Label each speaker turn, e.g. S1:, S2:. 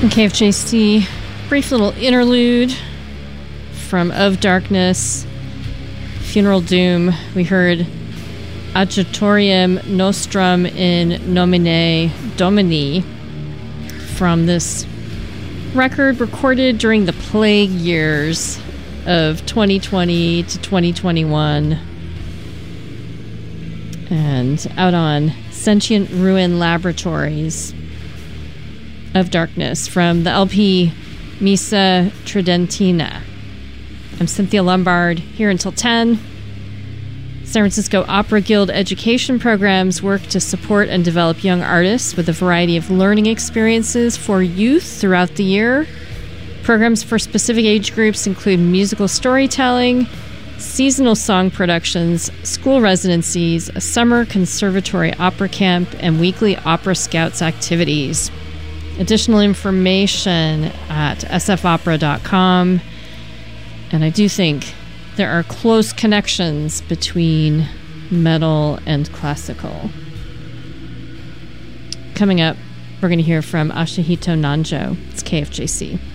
S1: KFJC, brief little interlude from Of Darkness, Funeral Doom. We heard Agitorium Nostrum in Nomine Domini from this record recorded during the plague years of 2020 to 2021 and out on Sentient Ruin Laboratories. Of Darkness from the LP Missa Tridentina. I'm Cynthia Lombard, here until 10. San Francisco Opera Guild education programs work to support and develop young artists with a variety of learning experiences for youth throughout the year. Programs for specific age groups include musical storytelling, seasonal song productions, school residencies, a summer conservatory opera camp, and weekly Opera Scouts activities. Additional information at sfopera.com. And I do think there are close connections between metal and classical. Coming up, we're going to hear from Ashihito Nanjo. It's KFJC.